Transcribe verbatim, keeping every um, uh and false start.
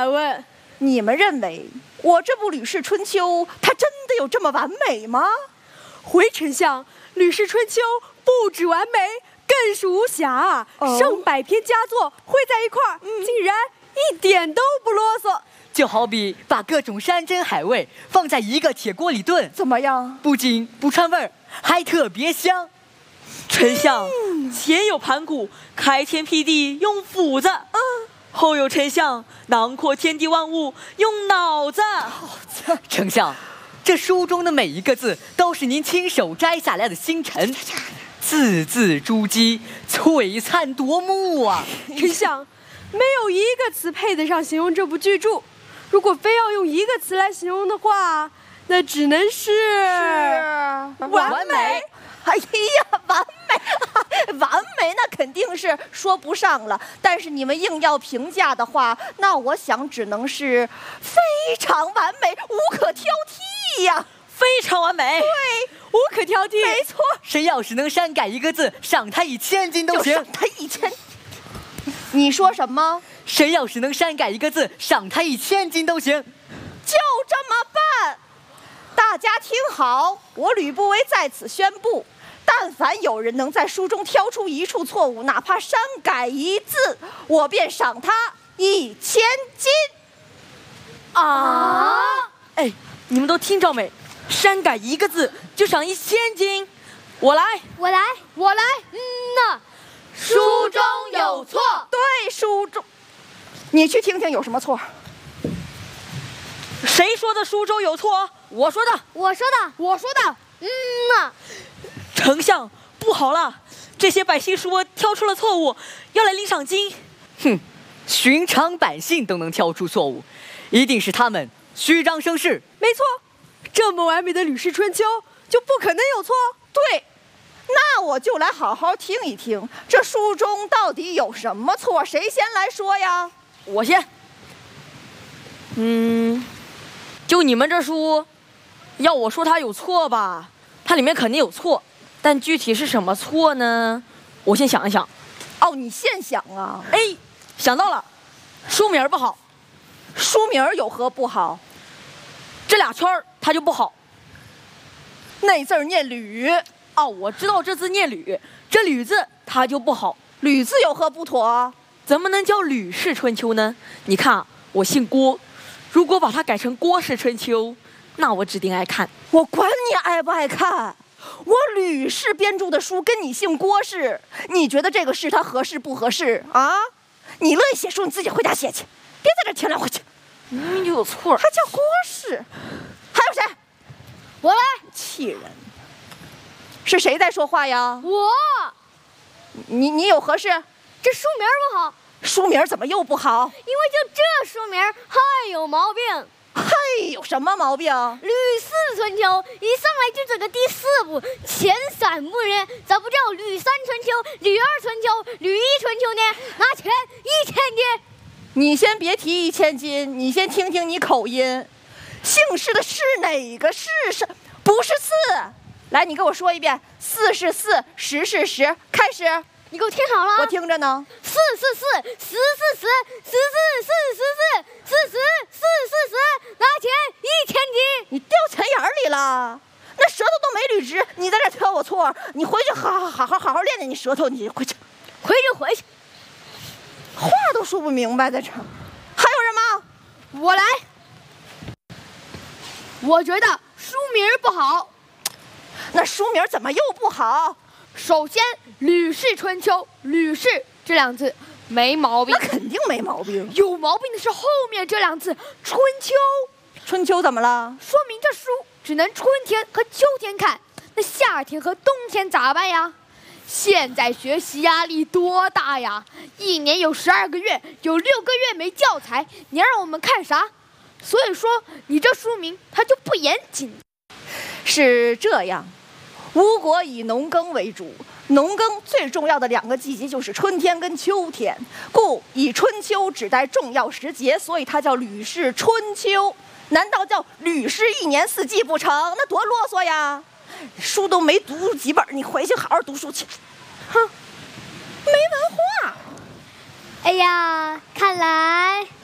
敢问， 你们认为我这部《吕氏春秋》它真的有这么完美吗？ 回丞相，《吕氏春秋》不止完美，更是无瑕啊！哦、上百篇佳作汇在一块儿，嗯、竟然一点都不啰嗦。 就好比把各种山珍海味放在一个铁锅里炖， 怎么样？ 不仅不串味儿，还特别香。 丞相，嗯、前有盘古开天辟地用斧子，嗯，后有丞相囊括天地万物用脑子。 丞相，这书中的每一个字都是您亲手摘下来的星辰，字字珠玑，璀璨夺目啊！ 丞相，没有一个词配得上形容这部巨著。如果非要用一个词来形容的话，那只能是完美。哎呀，完美，完美，那肯定是说不上了。但是你们硬要评价的话，那我想只能是非常完美，无可挑剔呀。 非常完美， 对， 无可挑剔， 没错。 谁要是能删改一个字，赏他一千金都行。 赏他一千。你说什么？ 谁要是能删改一个字，赏他一千金都行。 就这么办。大家听好，我吕不韦在此宣布，但凡有人能在书中挑出一处错误，哪怕删改一字，我便赏他一千金。 啊！哎，你们都听着没？删改一个字就赏一千金。我来， 我来，我来。嗯呐，书中有错。 对，书中。你去听听有什么错。 谁说的书中有错？我说的， 我说的， 我说的。 嗯呐， 丞相，不好了，这些百姓说挑出了错误，要来领赏金。 哼，寻常百姓都能挑出错误，一定是他们虚张声势。 没错，这么完美的《吕氏春秋》就不可能有错。 对，那我就来好好听一听，这书中到底有什么错？谁先来说呀？ 我先。嗯，就你们这书，要我说它有错吧，它里面肯定有错，但具体是什么错呢？我先想一想。 哦，你现想啊？ 哎，想到了，书名不好。 书名有何不好？ 这俩圈儿它就不好。 那字儿念吕。 哦，我知道这字念吕，这吕字它就不好。 吕字有何不妥？ 怎么能叫《吕氏春秋》呢？你看啊，我姓郭，如果把它改成《郭氏春秋》，那我指定爱看。 我管你爱不爱看，我吕氏编著的书跟你姓郭氏，你觉得这个氏它合适不合适啊？你乐意写书，你自己回家写去，别在这添乱回去。 明明就有错， 还叫郭氏？还有谁？ 我来。 气人！是谁在说话呀？ 我。 你你有何事？ 这书名不好。 书名怎么又不好？ 因为就这书名还有毛病。 嘿，有什么毛病？ 《吕氏春秋》一上来就整个第四部，前三部呢，咋不叫《吕三春秋》《吕二春秋》《吕一春秋》呢？拿钱一千金。 你先别提一千金，你先听听你口音，姓氏的是哪个氏是？不是四。来，你给我说一遍，四是四，十是十，开始。 你给我听好了， 我听着呢。 四是四，十是十，十是四十四，四十四四十，拿钱一千金。 你掉钱眼里了，那舌头都没捋直，你在这挑我错，你回去好好好好好好练练你舌头，你回去， 回去回去， 话都说不明白，在这。还有人吗？ 我来。我觉得书名不好。 那书名怎么又不好？ 首先，《吕氏春秋》吕氏这两字没毛病， 那肯定没毛病。 有毛病的是后面这两字春秋。 春秋怎么了？ 说明这书只能春天和秋天看，那夏天和冬天咋办呀？现在学习压力多大呀！一年有十二个月，有六个月没教材，你让我们看啥？所以说，你这书名它就不严谨。 是这样。吴国以农耕为主，农耕最重要的两个季节就是春天跟秋天，故以春秋指代重要时节，所以它叫吕氏春秋。难道叫吕氏一年四季不成？那多啰嗦呀！书都没读几本，你回去好好读书去。哼，没文化。 哎呀，看来